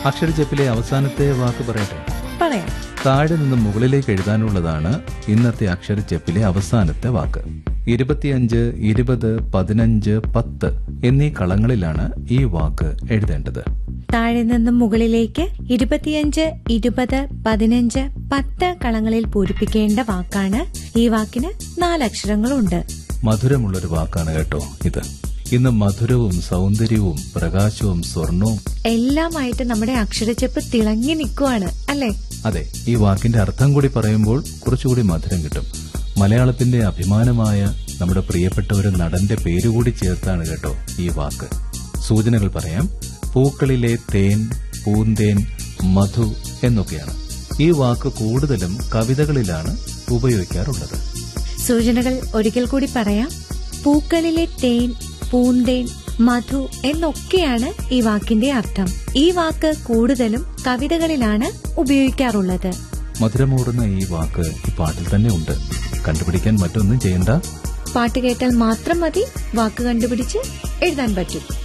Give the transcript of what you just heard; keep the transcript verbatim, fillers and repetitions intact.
അക്ഷരജപ്പിലെ അവസാനത്തെ വാക്ക് പറയട്ടെ? പറയാം. താഴെ നിന്ന് മുകളിലേക്ക് എഴുതാനുള്ളതാണ് ഇന്നത്തെ അക്ഷരജപ്പിലെ അവസാനത്തെ വാക്ക്. ഇരുപത്തിയഞ്ച്, ഇരുപത്, പതിനഞ്ച്, പത്ത് എന്നീ കളങ്ങളിലാണ് ഈ വാക്ക് എഴുതേണ്ടത്. താഴെ നിന്നും മുകളിലേക്ക് ഇരുപത്തിയഞ്ച്, ഇരുപത്, പതിനഞ്ച്, പത്ത് കളങ്ങളിൽ പൂരിപ്പിക്കേണ്ട വാക്കാണ്. ഈ വാക്കിന് നാലക്ഷരങ്ങളുണ്ട്. മധുരമുള്ളൊരു വാക്കാണ് കേട്ടോ ഇത്. ഇന്ന് മധുരവും സൗന്ദര്യവും പ്രകാശവും സ്വർണവും എല്ലാമായിട്ട് നമ്മുടെ അക്ഷരച്ചെപ്പ് തിളങ്ങി നിൽക്കുവാണ് അല്ലേ? അതെ, ഈ വാക്കിന്റെ അർത്ഥം കൂടി പറയുമ്പോൾ കുറച്ചുകൂടി മധുരം കിട്ടും. മലയാളത്തിന്റെ അഭിമാനമായ നമ്മുടെ പ്രിയപ്പെട്ട ഒരു നടന്റെ പേരുകൂടി ചേർത്താണ് കേട്ടോ ഈ വാക്ക്. സൂചനകൾ പറയാം. പൂക്കളിലെ തേൻ, പൂന്തേൻ, മധു എന്നൊക്കെയാണ്. ഈ വാക്ക് കൂടുതലും കവിതകളിലാണ് ഉപയോഗിക്കാറുള്ളത്. സൂചനകൾ ഒരിക്കൽ കൂടി പറയാം. പൂക്കളിലെ തേൻ, പൂന്തേൻ, മധു എന്നൊക്കെയാണ് ഈ വാക്കിന്റെ അർത്ഥം. ഈ വാക്ക് കൂടുതലും കവിതകളിലാണ് ഉപയോഗിക്കാറുള്ളത്. മധുരമൂറുന്ന ഈ വാക്ക് ഈ പാട്ടിൽ തന്നെ ഉണ്ട്. കണ്ടുപിടിക്കാൻ മറ്റൊന്നും ചെയ്യണ്ട. പാട്ട് കേട്ടാൽ മാത്രം മതി വാക്ക് കണ്ടുപിടിച്ച് എഴുതാൻ പറ്റും.